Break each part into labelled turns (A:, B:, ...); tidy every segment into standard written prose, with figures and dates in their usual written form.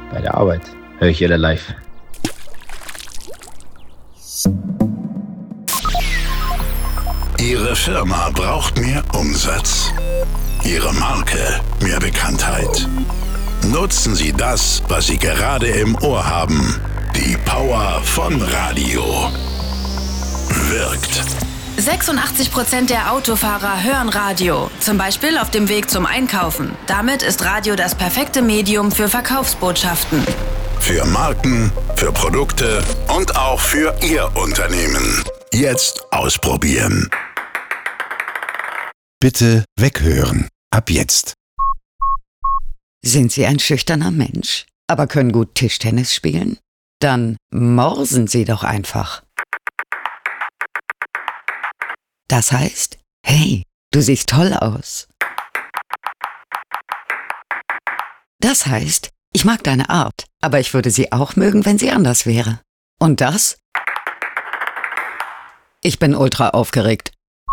A: Bei der Arbeit höre ich Iller Live.
B: Ihre Firma braucht mehr Umsatz. Ihre Marke mehr Bekanntheit. Nutzen Sie das, was Sie gerade im Ohr haben. Die Power von Radio. Wirkt.
C: 86% der Autofahrer hören Radio, zum Beispiel auf dem Weg zum Einkaufen. Damit ist Radio das perfekte Medium für Verkaufsbotschaften.
B: Für Marken, für Produkte und auch für Ihr Unternehmen. Jetzt ausprobieren.
D: Bitte weghören. Ab jetzt.
E: Sind Sie ein schüchterner Mensch, aber können gut Tischtennis spielen? Dann morsen Sie doch einfach. Das heißt, hey, du siehst toll aus. Das heißt, ich mag deine Art, aber ich würde sie auch mögen, wenn sie anders wäre. Und das? Ich bin ultra aufgeregt.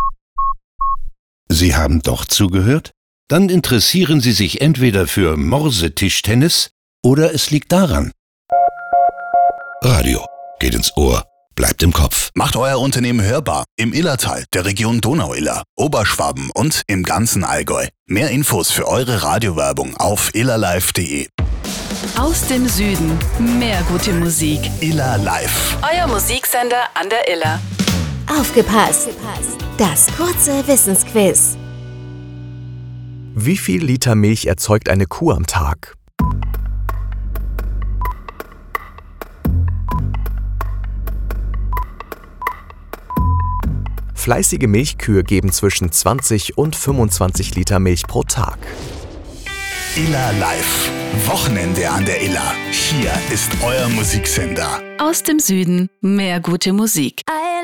D: Sie haben doch zugehört? Dann interessieren Sie sich entweder für Morsetischtennis oder es liegt daran. Radio geht ins Ohr, bleibt im Kopf.
B: Macht euer Unternehmen hörbar im Illertal, der Region Donau-Iller, Oberschwaben und im ganzen Allgäu. Mehr Infos für eure Radiowerbung auf illerlive.de.
C: Aus dem Süden, mehr gute Musik.
B: Iller Live.
C: Euer Musiksender an der Iller.
F: Aufgepasst! Das kurze Wissensquiz.
G: Wie viel Liter Milch erzeugt eine Kuh am Tag? Fleißige Milchkühe geben zwischen 20 und 25 Liter Milch pro Tag.
B: Iller Live. Wochenende an der Iller. Hier ist euer Musiksender.
C: Aus dem Süden, mehr gute Musik.